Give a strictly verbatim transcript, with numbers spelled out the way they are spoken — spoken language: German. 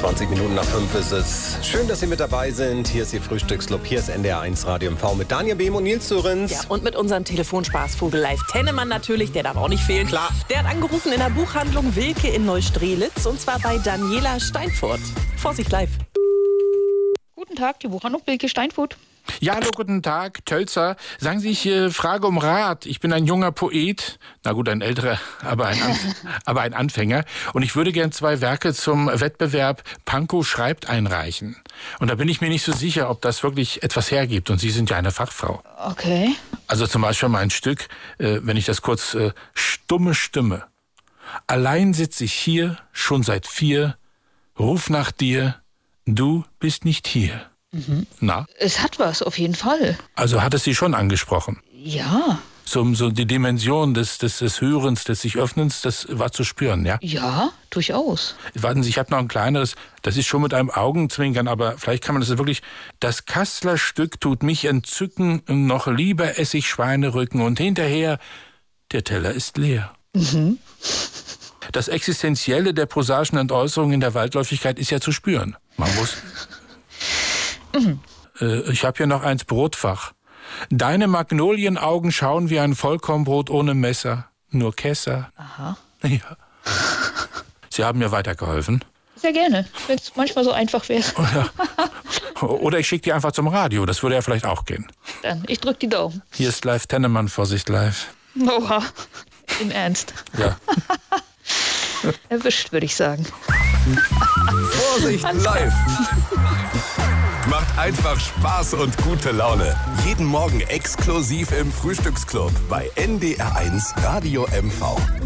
zwanzig Minuten nach fünf ist es. Schön, dass Sie mit dabei sind. Hier ist Ihr Frühstücksclub. Hier ist N D R eins Radio M V mit Daniel Behm und Nils Sörenz. Ja, und mit unserem Telefonspaßvogel Live Tennemann natürlich. Der darf auch nicht fehlen. Klar. Der hat angerufen in der Buchhandlung Wilke in Neustrelitz. Und zwar bei Daniela Steinfurt. Vorsicht live. Guten Tag, die Buchhandlung Wilke Steinfurt. Ja, hallo, guten Tag, Tölzer. Sagen Sie, ich äh, frage um Rat. Ich bin ein junger Poet. Na gut, ein älterer, aber ein, Anf- aber ein Anfänger. Und ich würde gern zwei Werke zum Wettbewerb Pankow schreibt einreichen. Und da bin ich mir nicht so sicher, ob das wirklich etwas hergibt. Und Sie sind ja eine Fachfrau. Okay. Also zum Beispiel mein Stück, äh, wenn ich das kurz... Äh, stumme Stimme. Allein sitz ich hier, schon seit vier. Ruf nach dir, du bist nicht hier. Mhm. Na? Es hat was, auf jeden Fall. Also hat es Sie schon angesprochen? Ja. So, so die Dimension des, des, des Hörens, des sich Öffnens, das war zu spüren, ja? Ja, durchaus. Warten Sie, ich habe noch ein kleineres, das ist schon mit einem Augenzwinkern, aber vielleicht kann man das wirklich... Das Kasslerstück tut mich entzücken, noch lieber ess ich Schweinerücken und hinterher, der Teller ist leer. Mhm. Das Existenzielle der prosaischen Entäußerung in der Waldläufigkeit ist ja zu spüren. Man muss... Mhm. Äh, ich habe hier noch eins Brotfach. Deine Magnolienaugen schauen wie ein Vollkornbrot ohne Messer. Nur Kesser. Aha. Ja. Sie haben mir weitergeholfen. Sehr gerne, wenn es manchmal so einfach wäre. Oder, oder ich schicke die einfach zum Radio. Das würde ja vielleicht auch gehen. Dann, ich drück die Daumen. Hier ist Live Tennemann, Vorsicht live. Oha, im Ernst. Ja. Erwischt, würde ich sagen. Vorsicht live. Macht einfach Spaß und gute Laune. Jeden Morgen exklusiv im Frühstücksclub bei N D R eins Radio M V.